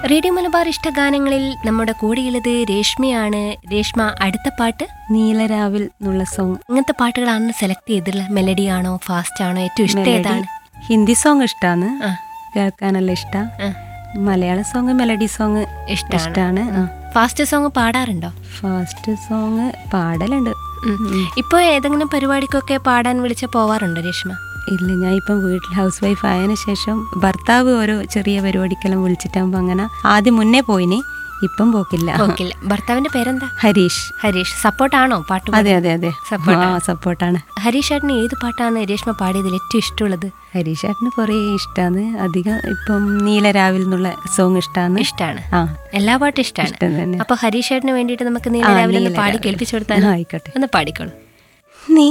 Radio Malabar ഇഷ്ടഗാനങ്ങളിൽ നമ്മുടെ കൂടെയുള്ളത് രേഷ്മയാണ്. രേഷ്മ, അടുത്ത പാട്ട് നീലരാവിൽ എന്നുള്ള സോങ്. ഇങ്ങനത്തെ പാട്ടുകളാണ് സെലക്ട് ചെയ്തിട്ടുള്ള. മെലഡി ആണോ ഫാസ്റ്റ് ആണോ? ഏറ്റവും ഇഷ്ടം ഏതാണ്? ഹിന്ദി സോങ് ഇഷ്ടമാണ്, കേൾക്കാനെല്ലാം ഇഷ്ടം. മലയാള സോങ്, മെലഡി സോങ് ഇഷ്ടമാണ്. Fast song പാടാറുണ്ടോ? Fast song പാടലുണ്ട്. ഇപ്പോൾ ഏതെങ്കിലും പരിപാടിക്കൊക്കെ പാടാൻ വിളിച്ച പോവാറുണ്ടോ രേഷ്മ? ഇല്ല, ഞാൻ ഇപ്പം വീട്ടിൽ ഹൗസ് വൈഫ് ആയതിനു ശേഷം ഭർത്താവ് ഓരോ ചെറിയ പരിപാടിക്കെല്ലാം വിളിച്ചിട്ടാകുമ്പോൾ അങ്ങനെ ആദ്യം മുന്നേ പോയിനി, ഇപ്പം പോക്കില്ല. ഭർത്താവിന്റെ പേരെന്താ? ഹരീഷ്. ഹരീഷ് സപ്പോർട്ടാണോ പാട്ട്? അതെ അതെ അതെ, സപ്പോർട്ടാണ്. ഹരീഷ് ചേട്ടന് ഏത് പാട്ടാണ് രേഷ്മ പാടിയതിൽ ഏറ്റവും ഇഷ്ടമുള്ളത്? ഹരീഷ് ചേട്ടന് കുറേ ഇഷ്ടമാണ്. അധികം ഇപ്പം നീലരാവിൽ എന്നുള്ള സോങ് ഇഷ്ടമാണ്. എല്ലാ പാട്ടും ഇഷ്ടമാണ്. അപ്പൊ ഹരീഷ് ചേട്ടന് വേണ്ടിയിട്ട് നമുക്ക് നീലരാവിൽ പാടി കേൾപ്പിച്ചു കൊടുത്താൽ? ആയിക്കോട്ടെ, ഒന്ന് പാടിക്കോളൂ.